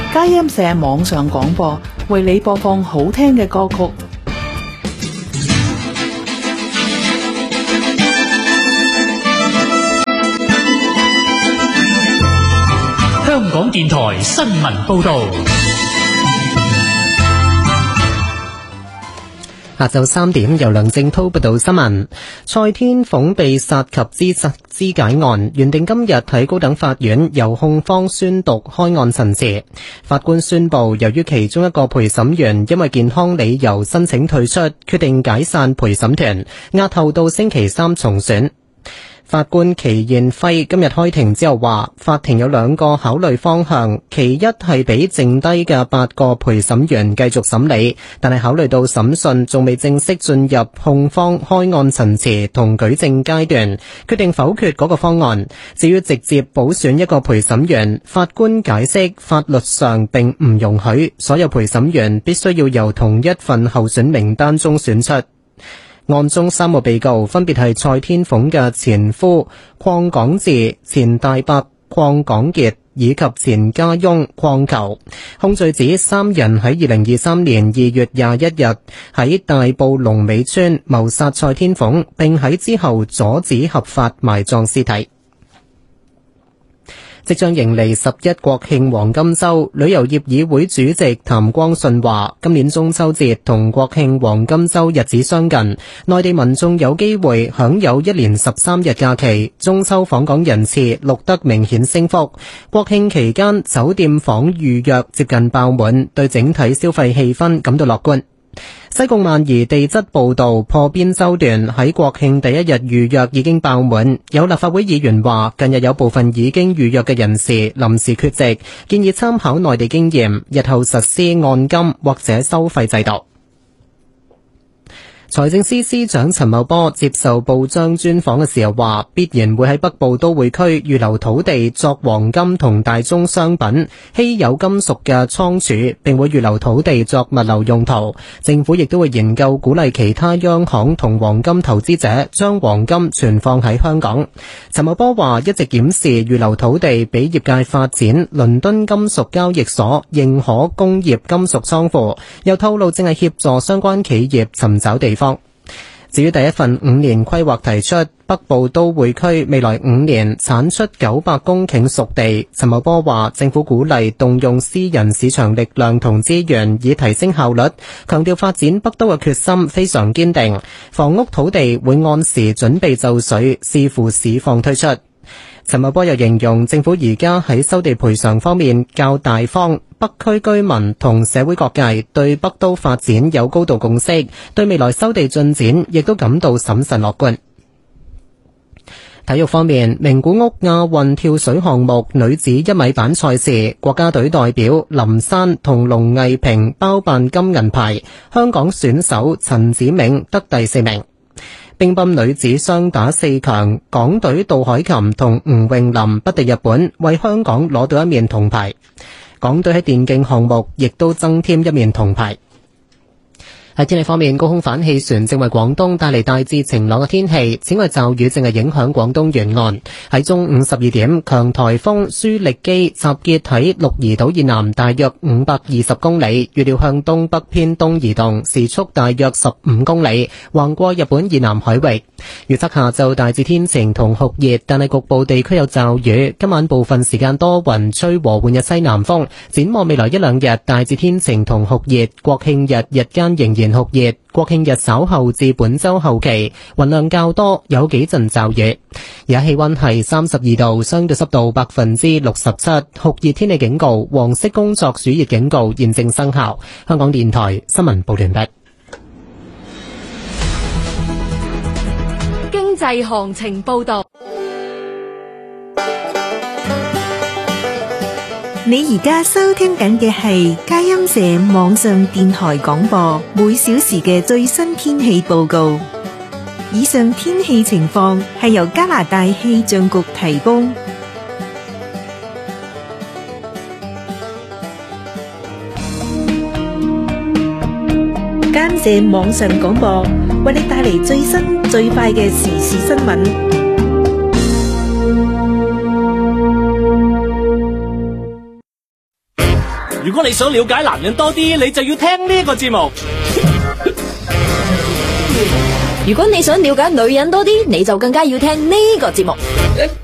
佳音社網上廣播，為你播放好聽嘅歌曲。 香港電台新聞報道。 下晝3點，由梁正濤報道新聞。蔡天鳳被殺及肢解案，原定今日喺高等法院由控方宣讀開案陳詞。法官宣布，由於其中一個陪審員因為健康理由申請退出，決定解散陪審團，押後到星期三重選。法官祁燕輝今日開庭之後話，法庭有兩個考慮方向，其一係俾剩低嘅8個陪審員繼續審理，但係考慮到審訊仲未正式進入控方開案陳詞同舉證階段，決定否決嗰個方案。至於直接補選一個陪審員，法官解釋法律上並唔容許，所有陪審員必須要由同一份候選名單中選出。案中3個被告分別係蔡天鳳嘅前夫鄺港智、前大伯鄺港傑以及前家翁鄺球。控罪指3人喺2023年2月21日喺大埔龍尾村謀殺蔡天鳳，並喺之後阻止合法埋葬屍體。即將迎嚟11國慶黃金週，旅遊業議會主席譚光信話，今年中秋節同國慶黃金週日子相近，內地民眾有機會享有一連13日假期，中秋訪港人次錄得明顯升幅。國慶期間酒店房預約接近爆滿，對整體消費氣氛感到樂觀。西貢萬宜地質步道破邊洲段喺國慶第一日預約已經爆滿，有立法會議員話，近日有部分已經預約嘅人士臨時缺席，建議參考內地經驗，日後實施按金或者收費制度。財政司司長陳茂波接受報章專訪嘅時候話，必然會喺北部都會區預留土地作黃金同大宗商品、稀有金屬嘅倉儲，並會預留土地作物流用途。政府亦都會研究鼓勵其他央行同黃金投資者將黃金存放喺香港。陳茂波話，一直檢視預留土地俾業界發展倫敦金屬交易所認可工業金屬倉庫，又透露正係協助相關企業尋找地方。至於第一份5年規劃提出，北部都會區未來5年產出900公頃熟地。陳茂波話，政府鼓勵動用私人市場力量同資源以提升效率，強調發展北都嘅決心非常堅定。房屋土地會按時準備就緒，視乎市況推出。陳茂波又形容政府而家喺收地賠償方面較大方，北區居民同社會各界對北都發展有高度共識，對未來收地進展亦都感到審慎樂觀。體育方面，名古屋亞運跳水項目女子1米板賽事，國家隊代表林珊同龍藝萍包辦金銀牌，香港選手陳子銘得第4名。乒乓女子雙打4強，港隊杜海琴同吳詠琳不敵日本，為香港攞到1面銅牌。港隊喺電競項目亦都增添1面銅牌。喺天氣方面，高空反氣旋正為廣東帶嚟大致晴朗嘅天氣，此外驟雨正係影響廣東沿岸。喺中午12點，強颱風舒力基集結喺鹿兒島以南大約520公里，預料向東北偏東移動，時速大約15公里，橫過日本以南海域。預測下晝大致天晴同酷熱，但係局部地區有驟雨。今晚部分時間多雲，吹和緩嘅西南風。展望未來1-2日，大致天晴同酷熱，國慶日日間仍然酷熱，國慶日稍後至本周後期雲量較多，有幾陣驟雨。而家氣溫係32度，相對濕度67%，酷熱天氣警告、黃色工作暑熱警告現正生效。香港電台新聞報完畢。 經濟行情報道。 你而家收聽緊嘅係佳音社網上電台廣播，每小時嘅最新天氣報告。以上天氣情況係由加拿大氣象局提供。佳音社網上廣播為你帶嚟最新最快嘅時事新聞。 如果你想了解男人多啲，你就要聽呢個節目。 如果你想了解女人多啲，你就更加要聽呢個節目。